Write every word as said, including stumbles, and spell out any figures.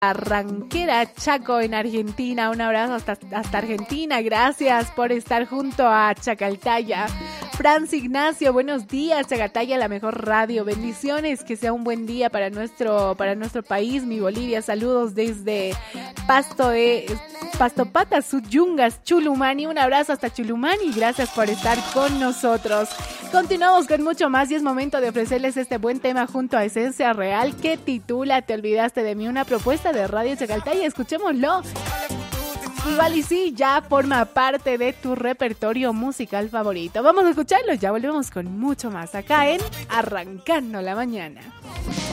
Barranquera, Chaco, en Argentina. Un abrazo hasta, hasta Argentina. Gracias por estar junto a Chacaltaya. Franz Ignacio, buenos días, Chacaltaya, la mejor radio. Bendiciones, que sea un buen día para nuestro, para nuestro país, mi Bolivia. Saludos desde Pasto de Pastopata, Suyungas, Chulumani. Un abrazo hasta Chulumani. Gracias por estar con nosotros. Continuamos con mucho más y es momento de ofrecerles este buen tema junto a Esencia Real que titula Te olvidaste de mí, una propuesta de Radio Chacaltaya. Escuchémoslo. Igual y sí, ya forma parte de tu repertorio musical favorito. Vamos a escucharlo, ya volvemos con mucho más acá en Arrancando la Mañana.